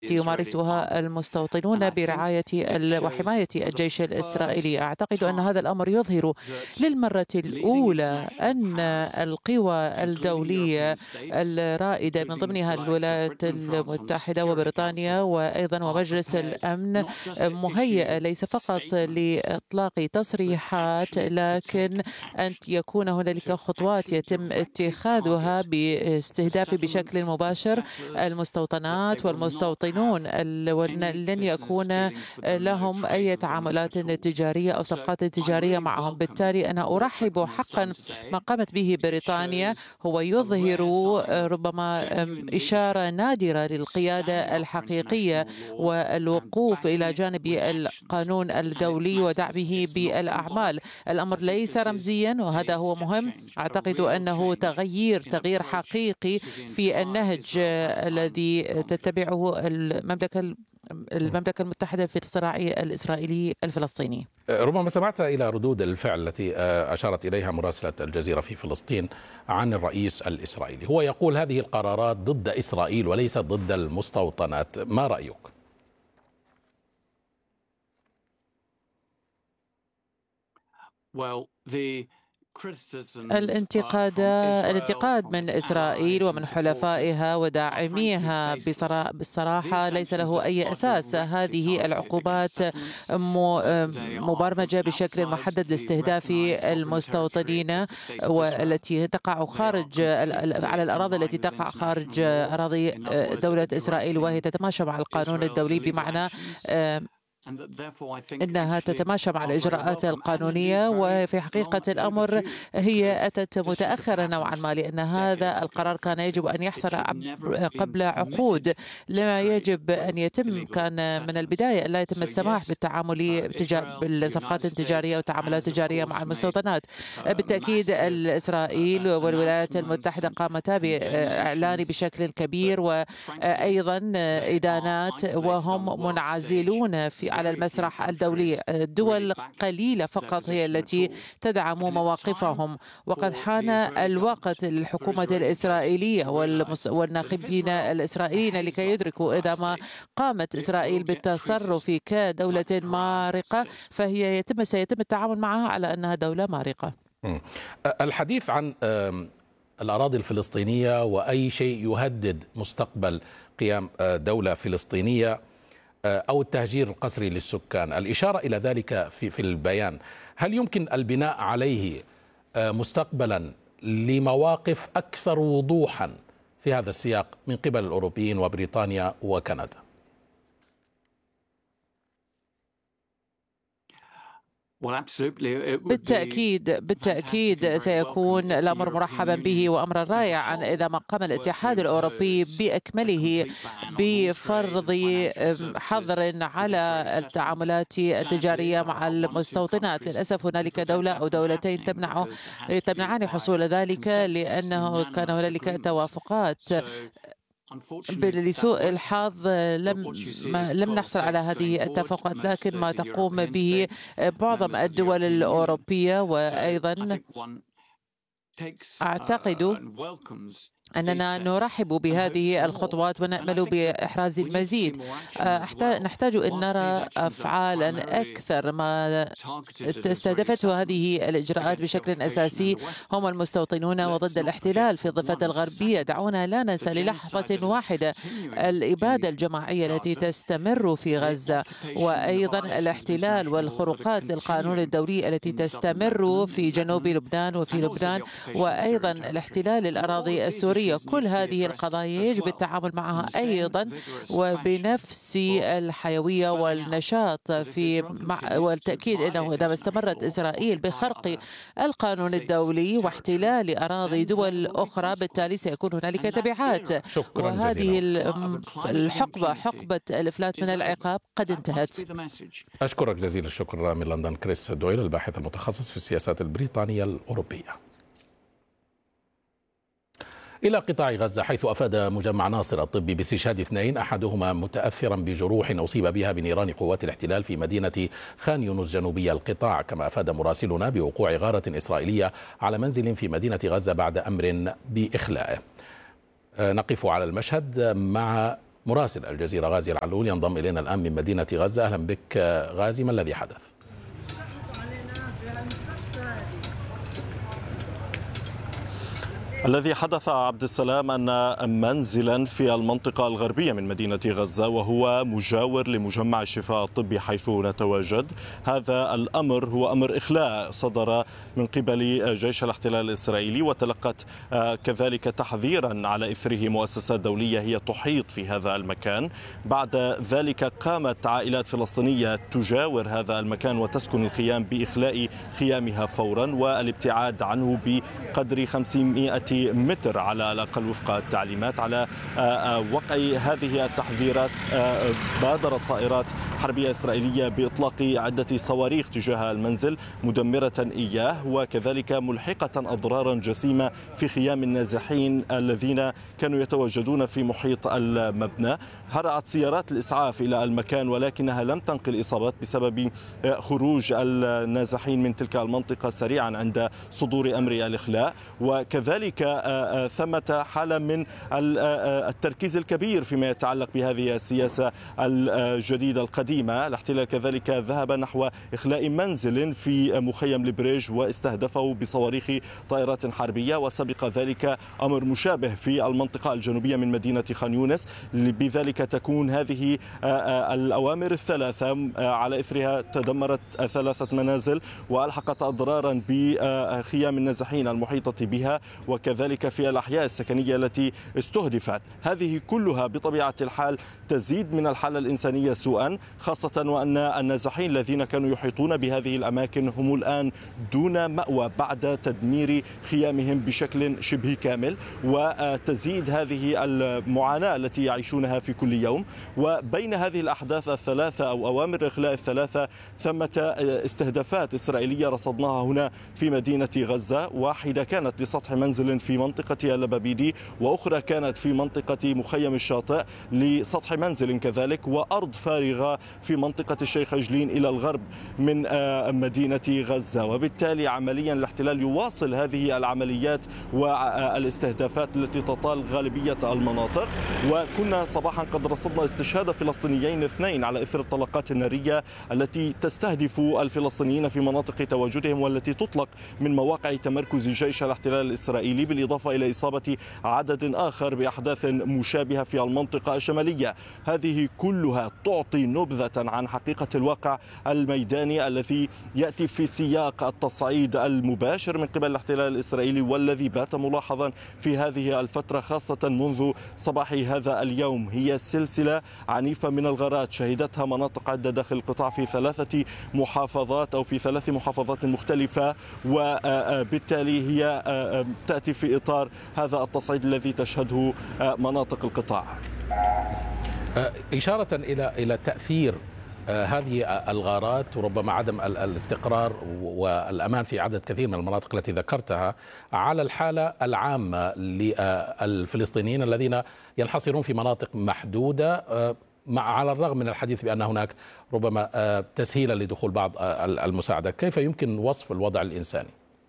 يمارسها المستوطنون برعاية وحماية الجيش الإسرائيلي. أعتقد أن هذا الأمر يظهر للمرة الأولى أن القوى الدولية الرائدة من ضمنها الولايات المتحدة وبريطانيا وأيضا ومجلس الأمن مهيئة ليس فقط لإطلاق تصريحات، لكن أن يكون هنالك خطوات يتم اتخاذها باستهداف بشكل مباشر المستوطنات والمستوطنين لن يكون لهم أي تعاملات تجارية أو صفقات تجارية معهم. بالتالي أنا أرحب حقا ما قامت به بريطانيا، هو يظهر ربما إشارة نادرة للقيادة الحقيقية والوقوف إلى جانب القانون الدولي ودعمه بالأعمال. الأمر ليس رمزيا وهذا هو مهم. أعتقد أنه تغيير حقيقي في النهج الذي تتبعه المملكة المتحدة في الصراع الإسرائيلي الفلسطيني. ربما سمعت إلى ردود الفعل التي أشارت إليها مراسلة الجزيرة في فلسطين عن الرئيس الإسرائيلي، هو يقول هذه القرارات ضد إسرائيل وليست ضد المستوطنات، ما رأيك؟ الانتقاد من إسرائيل ومن حلفائها وداعميها بالصراحة ليس له أي أساس. هذه العقوبات مبرمجة بشكل محدد لاستهداف المستوطنين والتي تقع على الأراضي التي تقع خارج أراضي دولة إسرائيل، وهي تتماشى مع القانون الدولي، بمعنى إنها تتماشى مع الإجراءات القانونية. وفي حقيقة الأمر هي أتت متأخرا نوعا ما، لأن هذا القرار كان يجب أن يحصل قبل عقود. لما يجب أن يتم كان من البداية لا يتم السماح بالتعامل بالصفقات التجارية وتعاملات تجارية مع المستوطنات. بالتأكيد إسرائيل والولايات المتحدة قامتا بإعلان بشكل كبير وأيضا إدانات وهم منعزلون على المسرح الدولي. دول قليلة فقط هي التي تدعم مواقفهم، وقد حان الوقت للحكومة الإسرائيلية والناخبين الإسرائيليين لكي يدركوا إذا ما قامت إسرائيل بالتصرف كدولة مارقة فهي سيتم التعامل معها على أنها دولة مارقة. الحديث عن الأراضي الفلسطينية وأي شيء يهدد مستقبل قيام دولة فلسطينية أو التهجير القسري للسكان، الإشارة إلى ذلك في البيان، هل يمكن البناء عليه مستقبلا لمواقف أكثر وضوحا في هذا السياق من قبل الأوروبيين وبريطانيا وكندا؟ بالتأكيد سيكون الأمر مرحبا به وأمرا رائعا إذا ما قام الاتحاد الأوروبي بأكمله بفرض حظر على التعاملات التجارية مع المستوطنات. للأسف هنالك دولة أو دولتين تمنعان حصول ذلك لأنه كان هنالك توافقات. لسوء الحظ لم نحصل على هذه التوافقات، لكن ما تقوم به معظم الدول الأوروبية وأيضا أعتقد أننا نرحب بهذه الخطوات ونأمل بإحراز المزيد. نحتاج أن نرى أفعالا أكثر. ما استهدفته هذه الإجراءات بشكل أساسي هم المستوطنون وضد الاحتلال في الضفة الغربية. دعونا لا ننسى للحظة واحدة الإبادة الجماعية التي تستمر في غزة، وأيضا الاحتلال والخروقات للقانون الدولي التي تستمر في جنوب لبنان وفي لبنان، وأيضا الاحتلال الأراضي السورية. كل هذه القضايا يجب التعامل معها أيضا وبنفس الحيوية والنشاط والتأكيد أنه إذا استمرت إسرائيل بخرق القانون الدولي واحتلال أراضي دول أخرى بالتالي سيكون هنالك تبعات. وهذه حقبة الإفلات من العقاب قد انتهت. أشكرك جزيل الشكر من لندن كريس دويل، الباحث المتخصص في السياسات البريطانية الأوروبية. إلى قطاع غزة، حيث أفاد مجمع ناصر الطبي باستشهاد اثنين، أحدهما متأثرا بجروح أصيب بها بنيران قوات الاحتلال في مدينة خان يونس جنوبي القطاع. كما أفاد مراسلنا بوقوع غارة إسرائيلية على منزل في مدينة غزة بعد أمر بإخلائه. نقف على المشهد مع مراسل الجزيرة غازي العلول ينضم إلينا الآن من مدينة غزة. أهلا بك غازي، ما الذي حدث؟ الذي حدث عبد السلام أن منزلا في المنطقة الغربية من مدينة غزة وهو مجاور لمجمع الشفاء الطبي حيث نتواجد، هذا الأمر هو أمر إخلاء صدر من قبل جيش الاحتلال الإسرائيلي، وتلقت كذلك تحذيرا على إثره مؤسسات دولية هي تحيط في هذا المكان. بعد ذلك قامت عائلات فلسطينية تجاور هذا المكان وتسكن الخيام بإخلاء خيامها فورا والابتعاد عنه بقدر 500 متر على الأقل وفق التعليمات. على وقع هذه التحذيرات بادرت طائرات حربية إسرائيلية بإطلاق عدة صواريخ تجاه المنزل مدمرة إياه، وكذلك ملحقة أضرارا جسيمة في خيام النازحين الذين كانوا يتواجدون في محيط المبنى. هرعت سيارات الإسعاف إلى المكان ولكنها لم تنقل إصابات بسبب خروج النازحين من تلك المنطقة سريعا عند صدور أمر الإخلاء. وكذلك ثمة حالة من التركيز الكبير فيما يتعلق بهذه السياسة الجديدة القديمة. الاحتلال كذلك ذهب نحو إخلاء منزل في مخيم البريج واستهدفه بصواريخ طائرات حربية، وسبق ذلك أمر مشابه في المنطقة الجنوبية من مدينة خان يونس. بذلك تكون هذه الأوامر الثلاثة على إثرها تدمرت 3 منازل وألحقت أضرارا بخيام النازحين المحيطة بها، وكذلك في الأحياء السكنية التي استهدفت. هذه كلها بطبيعة الحال تزيد من الحالة الإنسانية سوءا، خاصة وأن النازحين الذين كانوا يحيطون بهذه الأماكن هم الآن دون مأوى بعد تدمير خيامهم بشكل شبه كامل، وتزيد هذه المعاناة التي يعيشونها في كل يوم. وبين هذه الأحداث الثلاثة أو أوامر الإخلاء الثلاثة ثمة استهدافات إسرائيلية رصدناها هنا في مدينة غزة. واحدة كانت لسطح منزل في منطقة اللبابيدي، وأخرى كانت في منطقة مخيم الشاطئ لسطح منزل كذلك، وأرض فارغة في منطقة الشيخ عجلين إلى الغرب من مدينة غزة. وبالتالي عمليا الاحتلال يواصل هذه العمليات والاستهدافات التي تطال غالبية المناطق. وكنا صباحا قد رصدنا استشهاد فلسطينيين 2 على إثر الطلقات النارية التي تستهدف الفلسطينيين في مناطق تواجدهم والتي تطلق من مواقع تمركز جيش الاحتلال الإسرائيلي، بالإضافة إلى إصابة عدد آخر بأحداث مشابهة في المنطقة الشمالية. هذه كلها تعطي نبذة عن حقيقة الواقع الميداني الذي يأتي في سياق التصعيد المباشر من قبل الاحتلال الإسرائيلي والذي بات ملاحظا في هذه الفترة خاصة منذ صباح هذا اليوم. هي سلسلة عنيفة من الغارات شهدتها مناطق عدة داخل القطاع في 3 محافظات أو في 3 محافظات مختلفة، وبالتالي هي تأتي في إطار هذا التصعيد الذي تشهده مناطق القطاع. إشارة إلى تأثير هذه الغارات وربما عدم الاستقرار والأمان في عدد كثير من المناطق التي ذكرتها على الحالة العامة للفلسطينيين الذين ينحصرون في مناطق محدودة، على الرغم من الحديث بأن هناك ربما تسهيلا لدخول بعض المساعدة. كيف يمكن وصف الوضع الإنساني؟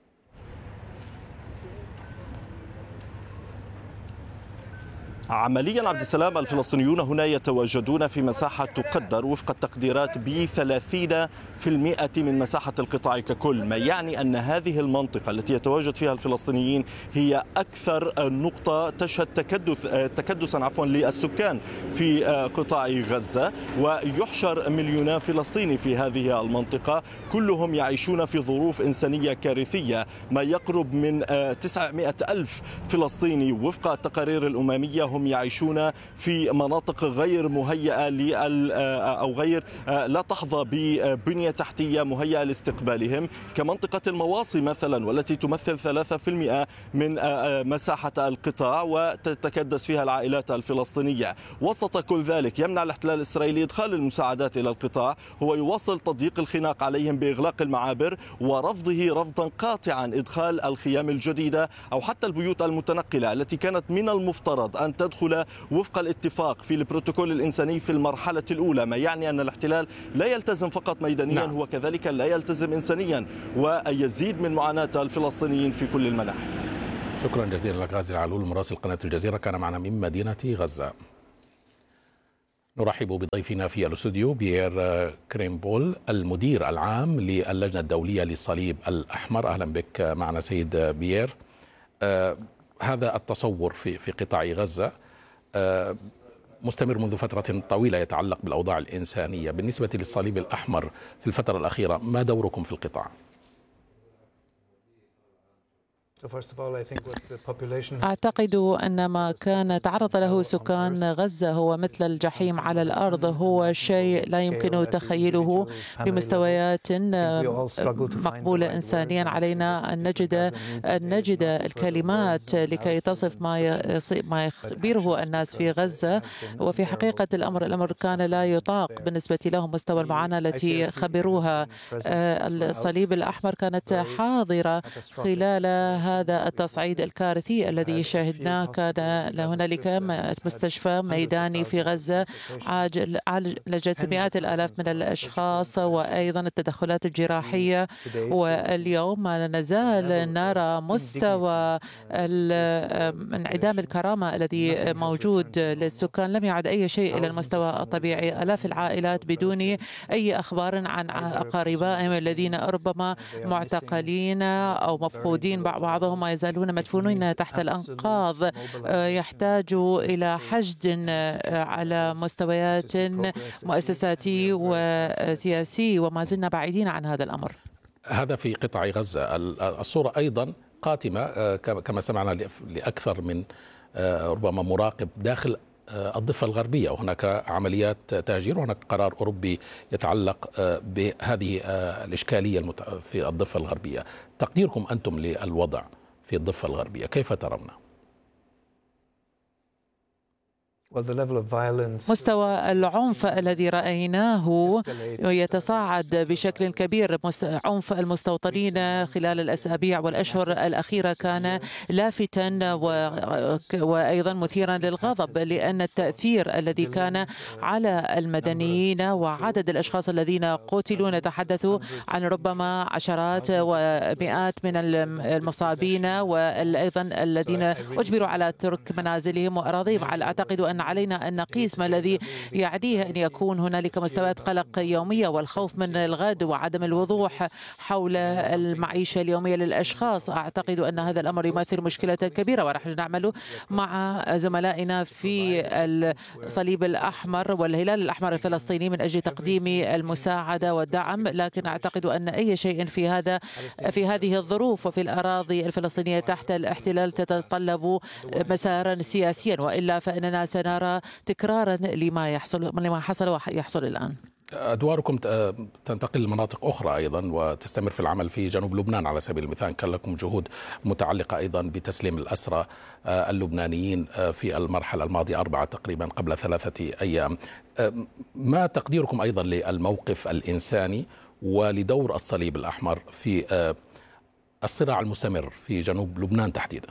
عمليا عبد السلام الفلسطينيون هنا يتواجدون في مساحة تقدر وفق التقديرات ب30% من مساحة القطاع ككل، ما يعني أن هذه المنطقة التي يتواجد فيها الفلسطينيين هي أكثر نقطة تشهد تكدسا للسكان في قطاع غزة. ويحشر مليون فلسطيني في هذه المنطقة، كلهم يعيشون في ظروف إنسانية كارثية. ما يقرب من 900 ألف فلسطيني وفق التقارير الأممية هم يعيشون في مناطق غير مهيئة أو غير لا تحظى ببنية تحتية مهيئة لاستقبالهم، كمنطقة المواصي مثلا والتي تمثل 3% من مساحة القطاع وتتكدس فيها العائلات الفلسطينية. وسط كل ذلك يمنع الاحتلال الإسرائيلي إدخال المساعدات إلى القطاع، هو يواصل تضييق الخناق عليهم بإغلاق المعابر ورفضه رفضا قاطعا إدخال الخيام الجديدة أو حتى البيوت المتنقلة التي كانت من المفترض أن تدخل وفق الاتفاق في البروتوكول الإنساني في المرحلة الأولى، ما يعني أن الاحتلال لا يلتزم فقط ميدانيا، هو كذلك لا يلتزم إنسانيا ويزيد من معاناة الفلسطينيين في كل المناحي. شكرا جزيلا لك غازي العلول مراسل قناة الجزيرة، كان معنا من مدينة غزة. نرحب بضيفنا في الاستوديو بيير كريمبول، المدير العام للجنة الدولية للصليب الأحمر. أهلا بك معنا سيد بيير. هذا التصور في قطاع غزة مستمر منذ فترة طويلة، يتعلق بالأوضاع الإنسانية. بالنسبة للصليب الأحمر في الفترة الأخيرة، ما دوركم في القطاع؟ أعتقد أن ما كان تعرض له سكان غزة هو مثل الجحيم على الأرض، هو شيء لا يمكن تخيله بمستويات مقبولة إنسانيا. علينا أن نجد الكلمات لكي تصف ما يخبره الناس في غزة. وفي حقيقة الأمر كان لا يطاق بالنسبة لهم مستوى المعاناة التي خبروها. الصليب الأحمر كانت حاضرة خلال هذا التصعيد الكارثي الذي شاهدناه. كان هنالك مستشفى ميداني في غزة عالجت مئات الآلاف من الأشخاص، وأيضا التدخلات الجراحية. واليوم نزال نرى مستوى انعدام الكرامة الذي موجود للسكان. لم يعد أي شيء إلى المستوى الطبيعي. آلاف العائلات بدون أي أخبار عن أقاربائهم الذين ربما معتقلين أو مفقودين، بعضهم ما يزالون مدفونين تحت الأنقاض. يحتاج إلى حشد على مستويات مؤسساتي وسياسي، وما زلنا بعيدين عن هذا الأمر. هذا في قطاع غزة. الصورة أيضا قاتمة كما سمعنا لأكثر من ربما مراقب داخل الضفة الغربية، وهناك عمليات تهجير، وهناك قرار أوروبي يتعلق بهذه الإشكالية في الضفة الغربية. تقديركم أنتم للوضع في الضفة الغربية كيف ترونه؟ مستوى العنف الذي رأيناه يتصاعد بشكل كبير. عنف المستوطنين خلال الأسابيع والأشهر الأخيرة كان لافتا وأيضا مثيرا للغضب، لأن التأثير الذي كان على المدنيين وعدد الأشخاص الذين قتلوا، نتحدث عن ربما عشرات ومئات من المصابين، وأيضا الذين أجبروا على ترك منازلهم وأراضيهم. أعتقد أن علينا أن نقيس ما الذي يعنيه أن يكون هنالك مستويات قلق يومية والخوف من الغد وعدم الوضوح حول المعيشة اليومية للأشخاص. أعتقد أن هذا الأمر يمثل مشكلة كبيرة، ونحن نعمل مع زملائنا في الصليب الأحمر والهلال الأحمر الفلسطيني من أجل تقديم المساعدة والدعم. لكن أعتقد أن أي شيء في هذه الظروف وفي الأراضي الفلسطينية تحت الاحتلال تتطلب مسارا سياسيا، وإلا فإننا سنرى تكرارا لما حصل ويحصل الآن. أدواركم تنتقل لمناطق أخرى أيضا وتستمر في العمل في جنوب لبنان على سبيل المثال. كان لكم جهود متعلقة أيضا بتسليم الأسرى اللبنانيين في المرحلة الماضية 4 تقريبا قبل 3 أيام. ما تقديركم أيضا للموقف الإنساني ولدور الصليب الأحمر في الصراع المستمر في جنوب لبنان تحديدا؟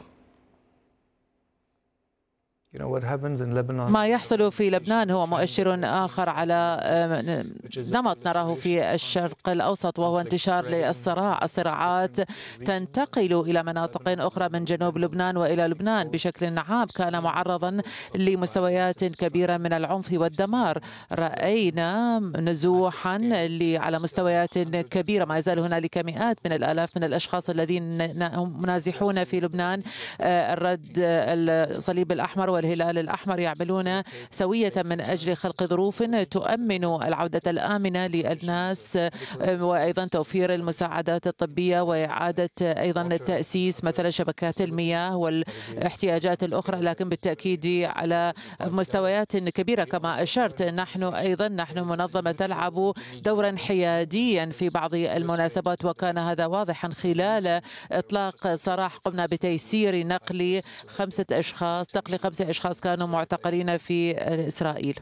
ما يحصل في لبنان هو مؤشر آخر على نمط نراه في الشرق الأوسط، وهو انتشار للصراع. الصراعات تنتقل إلى مناطق أخرى من جنوب لبنان وإلى لبنان بشكل عام كان معرضا لمستويات كبيرة من العنف والدمار. رأينا نزوحا على مستويات كبيرة. ما يزال هنالك مئات من الآلاف من الأشخاص الذين هم منازحون في لبنان. الرد الصليب الأحمر والهلال الأحمر يعملون سوية من أجل خلق ظروف تؤمن العودة الآمنة للناس، وأيضا توفير المساعدات الطبية وإعادة أيضا التأسيس مثل شبكات المياه والاحتياجات الأخرى. لكن بالتأكيد على مستويات كبيرة كما أشرت. نحن منظمة تلعب دورا حياديا في بعض المناسبات، وكان هذا واضحا خلال إطلاق سراح قمنا بتيسير نقل 5 أشخاص كانوا معتقلين في إسرائيل.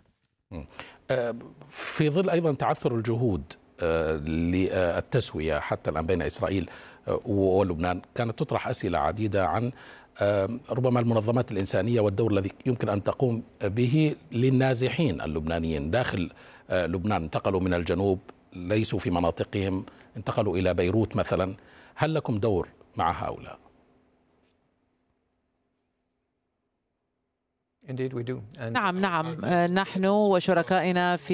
في ظل أيضا تعثر الجهود للتسوية حتى الآن بين إسرائيل ولبنان، كانت تطرح أسئلة عديدة عن ربما المنظمات الإنسانية والدور الذي يمكن أن تقوم به للنازحين اللبنانيين داخل لبنان. انتقلوا من الجنوب، ليسوا في مناطقهم، انتقلوا إلى بيروت مثلا. هل لكم دور مع هؤلاء؟ نعم نحن وشركائنا في